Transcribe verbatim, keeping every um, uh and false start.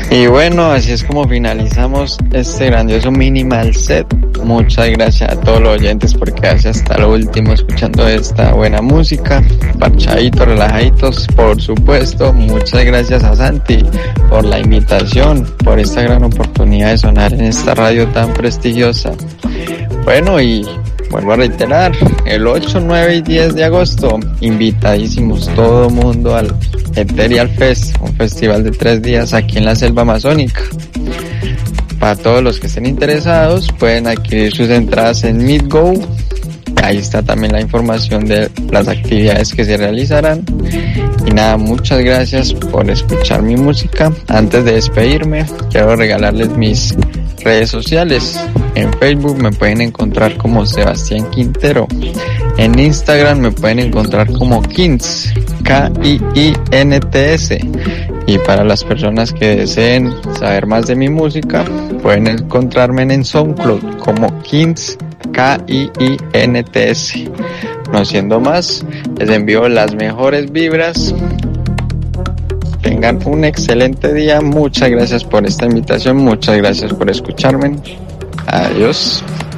Y bueno, así es como finalizamos este grandioso minimal set. Muchas gracias a todos los oyentes por quedarse hasta lo último escuchando esta buena música. Parchaditos, relajaditos, por supuesto. Muchas gracias a Santi por la invitación, por esta gran oportunidad de sonar en esta radio tan prestigiosa. Bueno, y vuelvo a reiterar, el ocho, nueve y diez de agosto, invitadísimos todo mundo al Ethereal Fest, un festival de tres días aquí en la selva amazónica. Para todos los que estén interesados, pueden adquirir sus entradas en MeetGo. Ahí está también la información de las actividades que se realizarán. Y nada, muchas gracias por escuchar mi música. Antes de despedirme, quiero regalarles mis redes sociales. En Facebook me pueden encontrar como Sebastián Quintero. En Instagram me pueden encontrar como Kins, K I I N T S. Y para las personas que deseen saber más de mi música, pueden encontrarme en SoundCloud como Kins, K I I N T S. No siendo más, les envío las mejores vibras. Tengan un excelente día. Muchas gracias por esta invitación. Muchas gracias por escucharme. Adiós.